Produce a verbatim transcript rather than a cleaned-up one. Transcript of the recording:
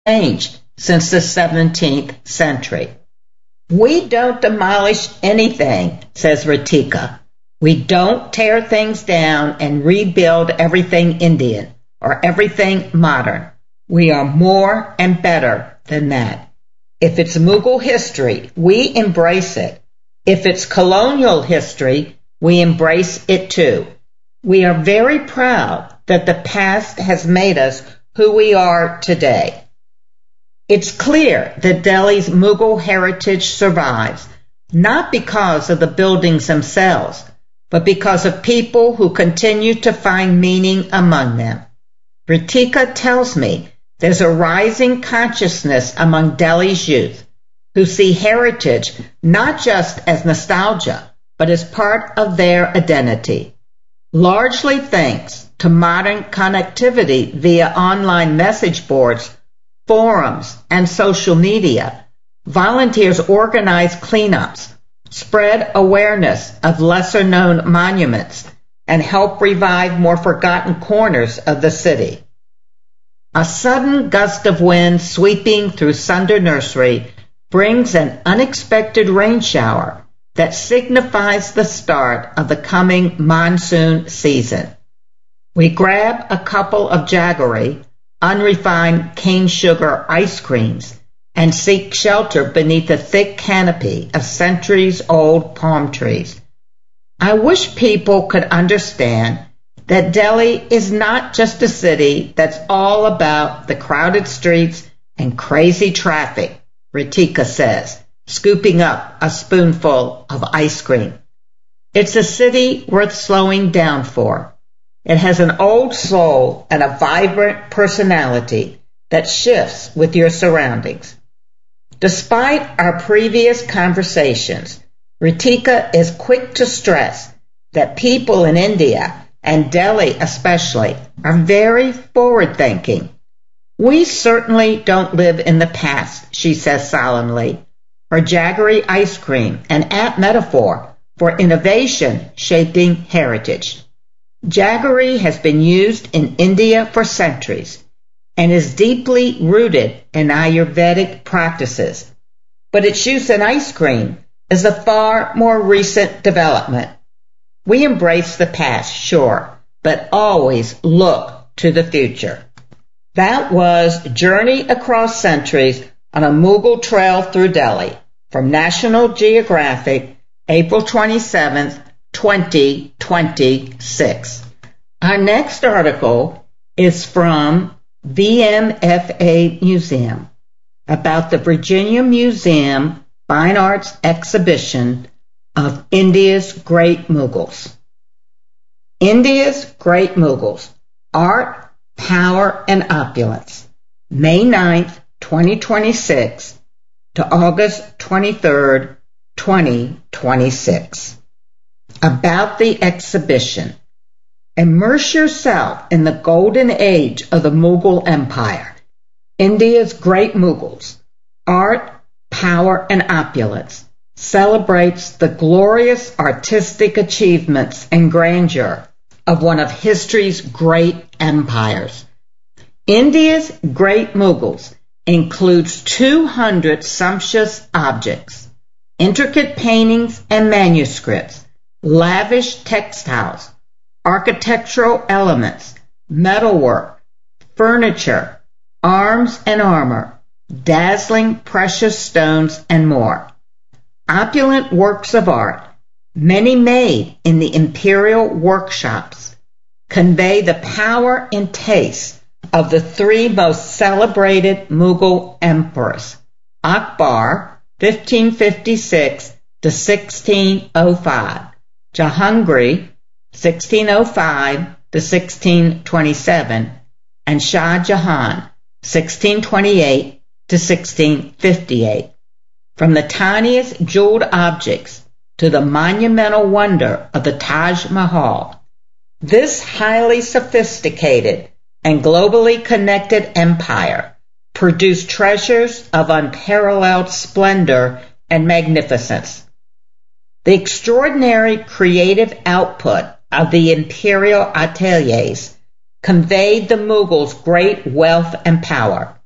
changed since the seventeenth century. We don't demolish anything, says Ritika. We don't tear things down and rebuild everything Indian or everything modern. We are more and better than that. If it's Mughal history, we embrace it. If it's colonial history, we embrace it too. We are very proud that the past has made us who we are today. It's clear that Delhi's Mughal heritage survives, not because of the buildings themselves, but because of people who continue to find meaning among them. Ritika tells me there's a rising consciousness among Delhi's youth who see heritage not just as nostalgia, but as part of their identity. Largely thanks to modern connectivity via online message boards, forums, and social media, volunteers organize cleanups, spread awareness of lesser-known monuments, and help revive more forgotten corners of the city. A sudden gust of wind sweeping through Sunder Nursery brings an unexpected rain shower that signifies the start of the coming monsoon season. We grab a couple of jaggery, unrefined cane sugar ice creams, and seek shelter beneath a thick canopy of centuries-old palm trees. I wish people could understand that Delhi is not just a city that's all about the crowded streets and crazy traffic, Ritika says, scooping up a spoonful of ice cream. It's a city worth slowing down for. It has an old soul and a vibrant personality that shifts with your surroundings. Despite our previous conversations, Ritika is quick to stress that people in India, and Delhi especially, are very forward-thinking. We certainly don't live in the past, she says solemnly. Her jaggery ice cream, an apt metaphor for innovation shaping heritage. Jaggery has been used in India for centuries and is deeply rooted in Ayurvedic practices, but its use in ice cream is a far more recent development. We embrace the past, sure, but always look to the future. That was Journey Across Centuries on a Mughal Trail Through Delhi from National Geographic, April twenty-seventh, twenty twenty-six. Our next article is from V M F A Museum about the Virginia Museum Fine Arts Exhibition of India's Great Mughals. India's Great Mughals, Art, Power, and Opulence, May ninth, twenty twenty-six to August twenty-third, twenty twenty-six. About the exhibition. Immerse yourself in the golden age of the Mughal Empire, India's Great Mughals, Art, Power, and Opulence, celebrates the glorious artistic achievements and grandeur of one of history's great empires. India's Great Mughals includes two hundred sumptuous objects, intricate paintings and manuscripts, lavish textiles, architectural elements, metalwork, furniture, arms and armor, dazzling precious stones, and more. Opulent works of art, many made in the imperial workshops, convey the power and taste of the three most celebrated Mughal emperors, Akbar, fifteen fifty-six to sixteen oh five, Jahangir, sixteen oh five to sixteen twenty-seven, and Shah Jahan, sixteen twenty-eight to sixteen fifty-eight. From the tiniest jeweled objects to the monumental wonder of the Taj Mahal, this highly sophisticated and globally connected empire produced treasures of unparalleled splendor and magnificence. The extraordinary creative output of the imperial ateliers conveyed the Mughals' great wealth and power.